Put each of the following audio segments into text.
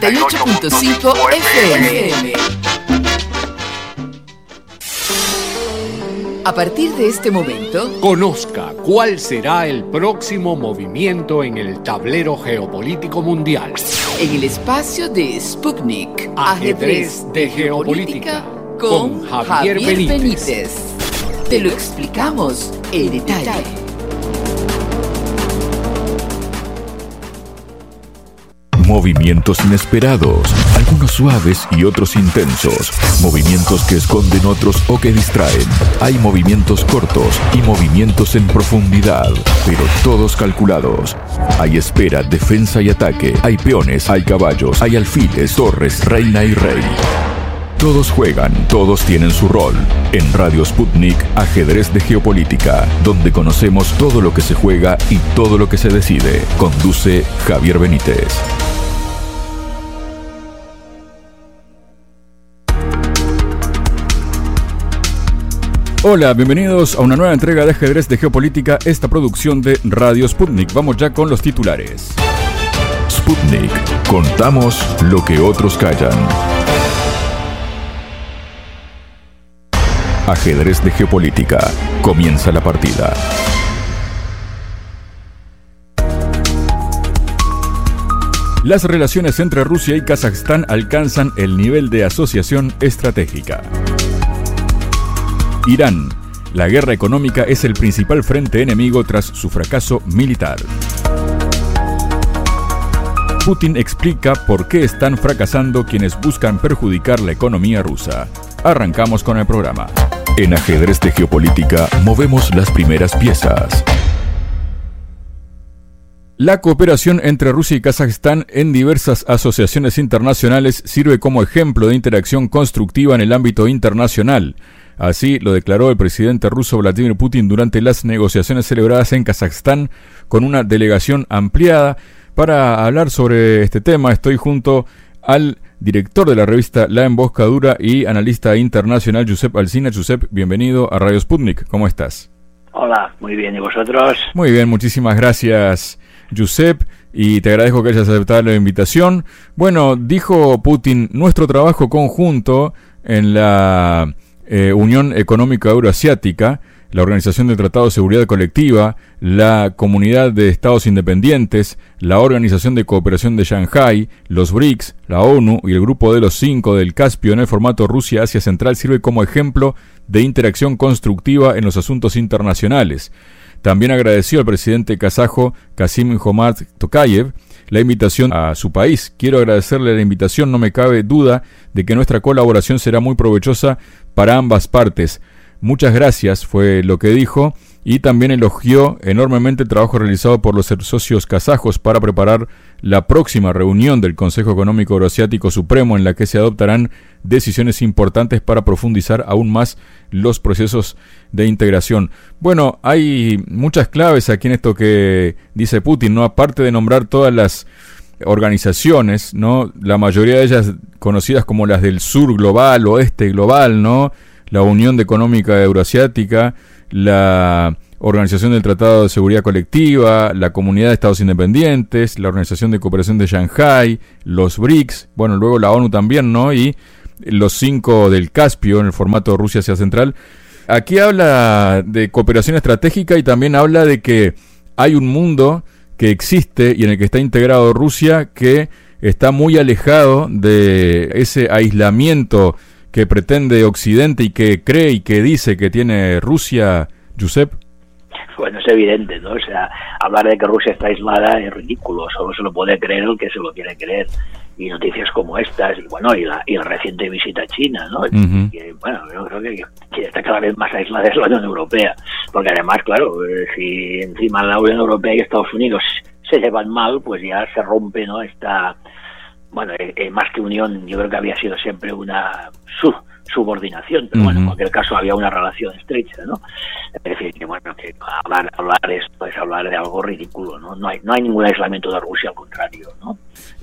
98.5 FM. A partir de este momento, conozca cuál será el próximo movimiento en el tablero geopolítico mundial. En el espacio de Sputnik, Ajedrez de Geopolítica, con Javier Benítez. Te lo explicamos en detalle. Movimientos inesperados, algunos suaves y otros intensos. Movimientos que esconden otros o que distraen. Hay movimientos cortos y movimientos en profundidad, pero todos calculados. Hay espera, defensa y ataque. Hay peones, hay caballos, hay alfiles, torres, reina y rey. Todos juegan, todos tienen su rol. En Radio Sputnik, Ajedrez de Geopolítica, donde conocemos todo lo que se juega y todo lo que se decide. Conduce Javier Benítez. Hola, bienvenidos a una nueva entrega de Ajedrez de Geopolítica, esta producción de Radio Sputnik. Vamos ya con los titulares. Sputnik, contamos lo que otros callan. Ajedrez de Geopolítica, comienza la partida. Las relaciones entre Rusia y Kazajstán alcanzan el nivel de asociación estratégica. Irán. La guerra económica es el principal frente enemigo tras su fracaso militar. Putin explica por qué están fracasando quienes buscan perjudicar la economía rusa. Arrancamos con el programa. En Ajedrez de Geopolítica movemos las primeras piezas. La cooperación entre Rusia y Kazajstán en diversas asociaciones internacionales sirve como ejemplo de interacción constructiva en el ámbito internacional. Así lo declaró el presidente ruso Vladimir Putin durante las negociaciones celebradas en Kazajstán con una delegación ampliada. Para hablar sobre este tema estoy junto al director de la revista La Emboscadura y analista internacional Josep Alsina. Josep, bienvenido a Radio Sputnik. ¿Cómo estás? Hola, muy bien. ¿Y vosotros? Muy bien, muchísimas gracias, Josep, y te agradezco que hayas aceptado la invitación. Bueno, dijo Putin, nuestro trabajo conjunto en la Unión Económica Euroasiática, la Organización del Tratado de Seguridad Colectiva, la Comunidad de Estados Independientes, la Organización de Cooperación de Shanghái, los BRICS, la ONU y el Grupo de los 5 del Caspio en el formato Rusia-Asia Central sirve como ejemplo de interacción constructiva en los asuntos internacionales. También agradeció al presidente kazajo Kassym-Jomart Tokayev la invitación a su país. Quiero agradecerle la invitación, no me cabe duda de que nuestra colaboración será muy provechosa para ambas partes. Muchas gracias, fue lo que dijo, y también elogió enormemente el trabajo realizado por los socios kazajos para preparar la próxima reunión del Consejo Económico Euroasiático Supremo, en la que se adoptarán decisiones importantes para profundizar aún más los procesos de integración. Bueno, hay muchas claves aquí en esto que dice Putin, ¿no? Aparte de nombrar todas las organizaciones, ¿no? La mayoría de ellas conocidas como las del sur global, oeste global, ¿no? La Unión Económica Euroasiática, la Organización del Tratado de Seguridad Colectiva, la Comunidad de Estados Independientes, la Organización de Cooperación de Shanghái, los BRICS, bueno, luego la ONU también, ¿no? Y los 5 del Caspio en el formato Rusia-Asia Central. Aquí habla de cooperación estratégica y también habla de que hay un mundo que existe y en el que está integrado Rusia que está muy alejado de ese aislamiento que pretende Occidente y que cree y que dice que tiene Rusia, Josep. Bueno, es evidente, ¿no? O sea, hablar de que Rusia está aislada es ridículo, solo se lo puede creer el que se lo quiere creer. Y noticias como estas, y bueno, y la reciente visita a China, ¿no? Uh-huh. Que, bueno, yo creo que está cada vez más aislada es la Unión Europea, porque además, claro, si encima la Unión Europea y Estados Unidos se llevan mal, pues ya se rompe, ¿no? Esta, bueno, más que unión, yo creo que había sido siempre una subordinación, pero bueno, en cualquier caso había una relación estrecha, ¿no? Es decir, que bueno, que hablar esto es hablar de algo ridículo, ¿no? No hay ningún aislamiento de Rusia, al contrario, ¿no?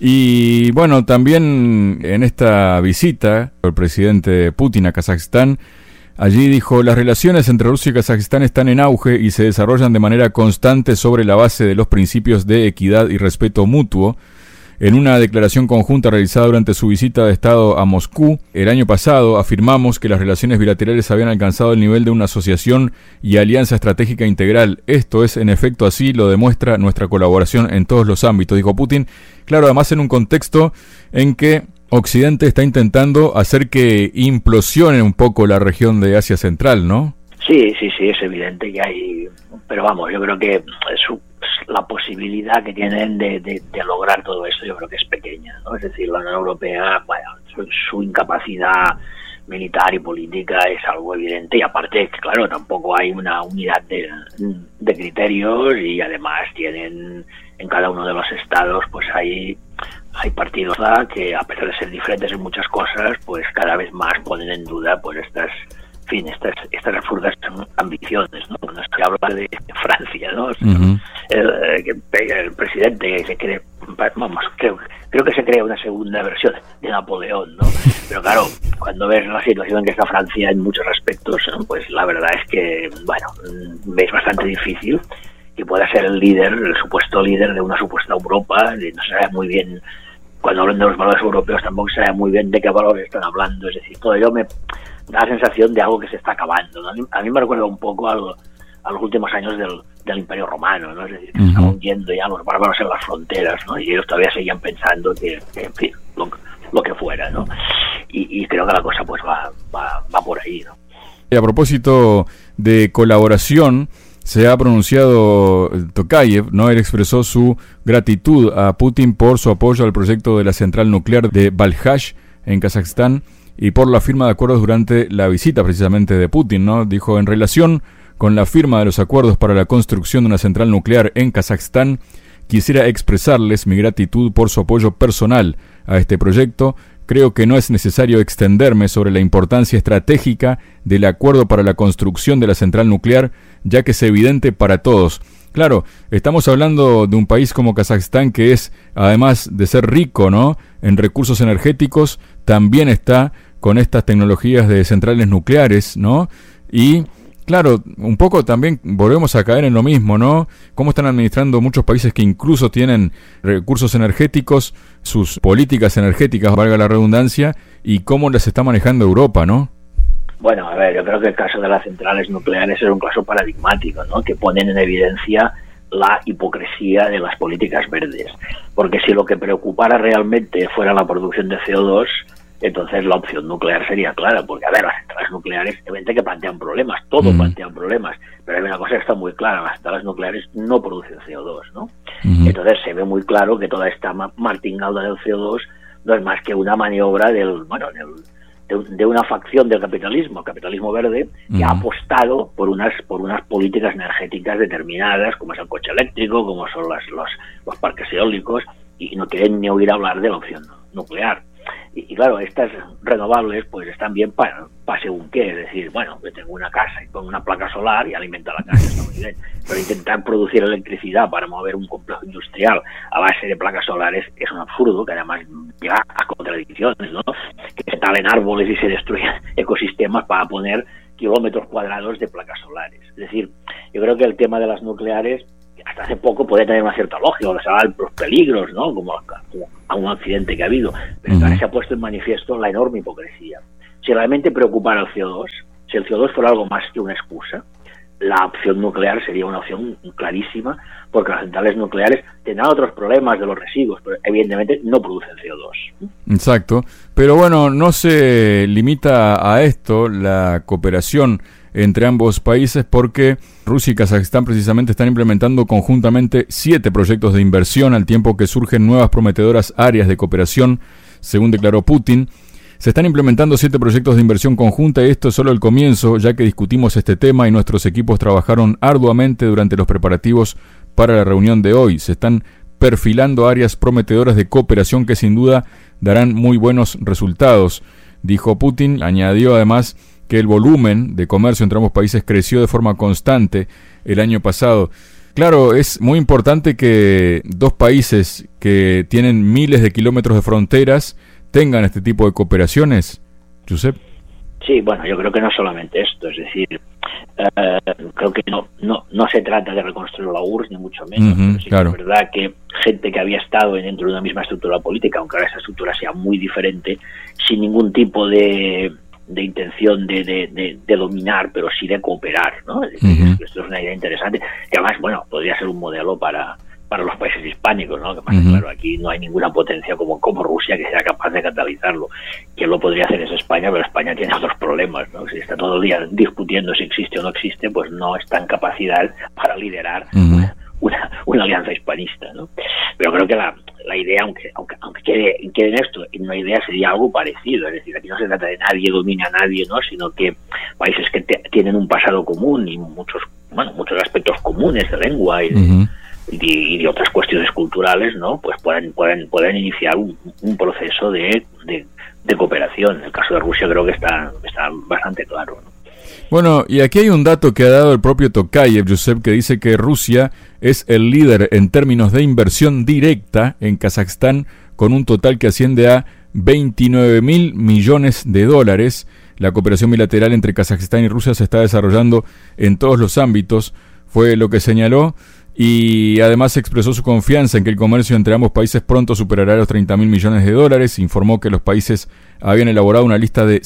Y bueno, también en esta visita, el presidente Putin a Kazajstán, allí dijo, las relaciones entre Rusia y Kazajstán están en auge y se desarrollan de manera constante sobre la base de los principios de equidad y respeto mutuo. En una declaración conjunta realizada durante su visita de Estado a Moscú, el año pasado afirmamos que las relaciones bilaterales habían alcanzado el nivel de una asociación y alianza estratégica integral. Esto es, en efecto, así lo demuestra nuestra colaboración en todos los ámbitos, dijo Putin. Claro, además en un contexto en que Occidente está intentando hacer que implosione un poco la región de Asia Central, ¿no? Sí, es evidente que hay, pero vamos, yo creo que la posibilidad que tienen de lograr todo esto yo creo que es pequeña, ¿no? Es decir, la Unión Europea, bueno, su incapacidad militar y política es algo evidente, y aparte, claro, tampoco hay una unidad de criterios, y además tienen en cada uno de los estados, pues hay partidos que, a pesar de ser diferentes en muchas cosas, pues cada vez más ponen en duda pues estas absurdas ambiciones, ¿no? Cuando se habla de Francia, ¿no? Uh-huh. El presidente que se cree, vamos, creo que se crea una segunda versión de Napoleón, ¿no? Pero claro, cuando ves la situación en que está Francia en muchos aspectos, ¿no? Pues la verdad es que, bueno, ves bastante difícil que pueda ser el supuesto líder de una supuesta Europa. No se sabe muy bien, cuando hablan de los valores europeos tampoco se sabe muy bien de qué valores están hablando. Es decir, todo ello me da la sensación de algo que se está acabando, ¿no? A mí me recuerda un poco a los últimos años del Imperio Romano, ¿no? Es decir, que estaban huyendo ya los bárbaros en las fronteras, ¿no? Y ellos todavía seguían pensando que en fin, lo que fuera, ¿no? Y creo que la cosa pues va por ahí, ¿no? Y a propósito de colaboración, se ha pronunciado Tokayev, ¿no? Él expresó su gratitud a Putin por su apoyo al proyecto de la central nuclear de Balkhash en Kazajstán y por la firma de acuerdos durante la visita precisamente de Putin, ¿no? Dijo: en relación con la firma de los acuerdos para la construcción de una central nuclear en Kazajstán, quisiera expresarles mi gratitud por su apoyo personal a este proyecto. Creo que no es necesario extenderme sobre la importancia estratégica del acuerdo para la construcción de la central nuclear, ya que es evidente para todos. Claro, estamos hablando de un país como Kazajstán que es, además de ser rico, ¿no?, en recursos energéticos, también está con estas tecnologías de centrales nucleares, ¿no? Y claro, un poco también volvemos a caer en lo mismo, ¿no? Cómo están administrando muchos países que incluso tienen recursos energéticos, sus políticas energéticas, valga la redundancia, y cómo las está manejando Europa, ¿no? Bueno, a ver, yo creo que el caso de las centrales nucleares es un caso paradigmático, ¿no? Que ponen en evidencia la hipocresía de las políticas verdes. Porque si lo que preocupara realmente fuera la producción de CO2, entonces la opción nuclear sería clara, porque a ver, las centrales nucleares evidentemente que plantean problemas, todo plantean problemas, pero hay una cosa que está muy clara: las centrales nucleares no producen CO2, ¿no? Entonces se ve muy claro que toda esta martingala del CO2 no es más que una maniobra de una facción del capitalismo, el capitalismo verde, que ha apostado por unas políticas energéticas determinadas, como es el coche eléctrico, como son los parques eólicos, y no quieren ni oír hablar de la opción nuclear. Y claro, estas renovables pues están bien para según qué, es decir, bueno, yo tengo una casa y pongo una placa solar y alimenta la casa, está muy bien, pero intentar producir electricidad para mover un complejo industrial a base de placas solares es un absurdo, que además lleva a contradicciones, ¿no? Que se talen árboles y se destruyen ecosistemas para poner kilómetros cuadrados de placas solares. Es decir, yo creo que el tema de las nucleares hasta hace poco podía tener una cierta lógica, se habla de los peligros, ¿no?, como a un accidente que ha habido, pero ahora se ha puesto en manifiesto la enorme hipocresía. Si realmente preocupara el CO2, si el CO2 fuera algo más que una excusa, la opción nuclear sería una opción clarísima, porque las centrales nucleares tendrán otros problemas de los residuos, pero evidentemente no producen CO2. Exacto, pero bueno, no se limita a esto la cooperación entre ambos países, porque Rusia y Kazajstán precisamente están implementando conjuntamente 7 proyectos de inversión, al tiempo que surgen nuevas prometedoras áreas de cooperación, según declaró Putin. Se están implementando 7 proyectos de inversión conjunta y esto es solo el comienzo, ya que discutimos este tema y nuestros equipos trabajaron arduamente durante los preparativos para la reunión de hoy. Se están perfilando áreas prometedoras de cooperación que sin duda darán muy buenos resultados, dijo Putin. Añadió además que el volumen de comercio entre ambos países creció de forma constante el año pasado. Claro, es muy importante que dos países que tienen miles de kilómetros de fronteras tengan este tipo de cooperaciones, Josep. Sí, bueno, yo creo que no solamente esto, es decir, creo que no se trata de reconstruir la URSS, ni mucho menos. Pero sí, claro. Es verdad que gente que había estado dentro de una misma estructura política, aunque ahora esa estructura sea muy diferente, sin ningún tipo de intención de dominar, pero sí de cooperar, ¿no? Es decir, esto es una idea interesante, que además, bueno, podría ser un modelo para los países hispánicos, ¿no? Que pasa, claro, aquí no hay ninguna potencia como Rusia que sea capaz de catalizarlo. Quien lo podría hacer es España, pero España tiene otros problemas, ¿no? Si está todo el día discutiendo si existe o no existe, pues no está en capacidad para liderar una alianza hispanista, ¿no? Pero creo que la idea, aunque quede en esto, en una idea sería algo parecido, es decir, aquí no se trata de nadie domina a nadie, ¿no? Sino que países que tienen un pasado común y muchos aspectos comunes de lengua y de otras cuestiones culturales, ¿no? Pues pueden iniciar un proceso de cooperación. En el caso de Rusia creo que está bastante claro, ¿no? Bueno, y aquí hay un dato que ha dado el propio Tokayev, Josep, que dice que Rusia es el líder en términos de inversión directa en Kazajstán, con un total que asciende a 29.000 millones de dólares. La cooperación bilateral entre Kazajstán y Rusia se está desarrollando en todos los ámbitos, fue lo que señaló, y además expresó su confianza en que el comercio entre ambos países pronto superará los 30.000 millones de dólares. Informó que los países habían elaborado una lista de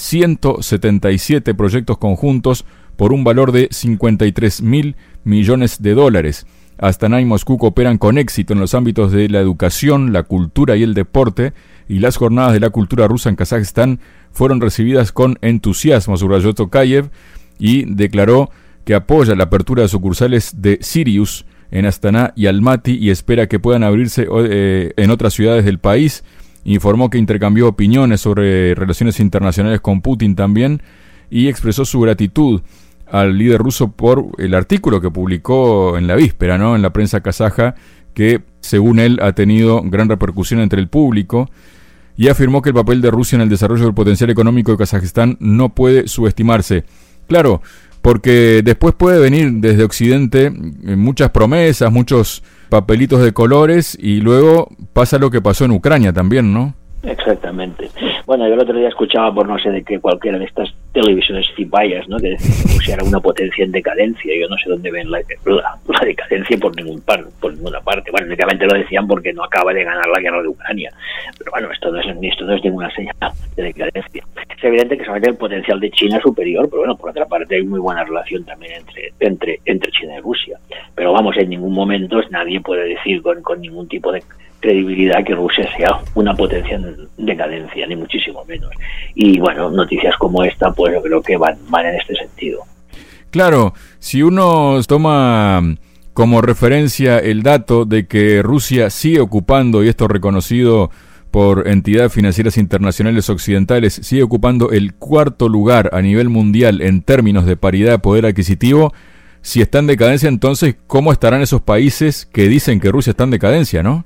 177 proyectos conjuntos por un valor de 53.000 millones de dólares. Astana y Moscú cooperan con éxito en los ámbitos de la educación, la cultura y el deporte, y las jornadas de la cultura rusa en Kazajstán fueron recibidas con entusiasmo, subrayó Tokayev, y declaró que apoya la apertura de sucursales de Sirius en Astana y Almaty y espera que puedan abrirse en otras ciudades del país. Informó que intercambió opiniones sobre relaciones internacionales con Putin también y expresó su gratitud al líder ruso por el artículo que publicó en la víspera, ¿no?, en la prensa kazaja, que según él ha tenido gran repercusión entre el público, y afirmó que el papel de Rusia en el desarrollo del potencial económico de Kazajistán no puede subestimarse. Claro, porque después puede venir desde Occidente muchas promesas, muchos papelitos de colores, y luego pasa lo que pasó en Ucrania también, ¿no? Exactamente. Bueno, yo el otro día escuchaba por no sé de qué cualquiera de estas televisiones cipayas, ¿no?, que decía que Rusia era una potencia en decadencia. Yo no sé dónde ven la decadencia por ninguna parte. Bueno, únicamente lo decían porque no acaba de ganar la guerra de Ucrania. Pero bueno, esto no es ninguna señal de decadencia. Es evidente que solamente el potencial de China es superior, pero bueno, por otra parte hay muy buena relación también entre China y Rusia. Pero vamos, en ningún momento nadie puede decir con ningún tipo de credibilidad que Rusia sea una potencia en decadencia, ni muchísimo menos. Y bueno, noticias como esta, pues yo creo que van en este sentido. Claro, si uno toma como referencia el dato de que Rusia sigue ocupando, y esto reconocido por entidades financieras internacionales occidentales, sigue ocupando el 4º lugar a nivel mundial en términos de paridad de poder adquisitivo, si está en decadencia, entonces, ¿cómo estarán esos países que dicen que Rusia está en decadencia, no?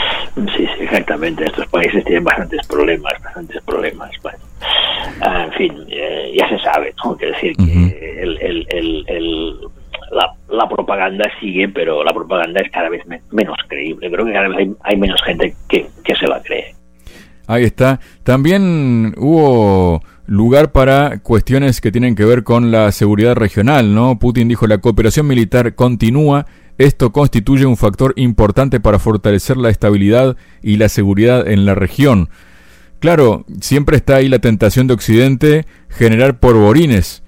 Sí, exactamente. Estos países tienen bastantes problemas. Bueno, en fin, ya se sabe, ¿no? Quiere decir que la propaganda sigue, pero la propaganda es cada vez menos creíble. Creo que cada vez hay menos gente que se la cree. Ahí está. También hubo lugar para cuestiones que tienen que ver con la seguridad regional, ¿no? Putin dijo: la cooperación militar continúa. Esto constituye un factor importante para fortalecer la estabilidad y la seguridad en la región. Claro, siempre está ahí la tentación de Occidente generar polvorines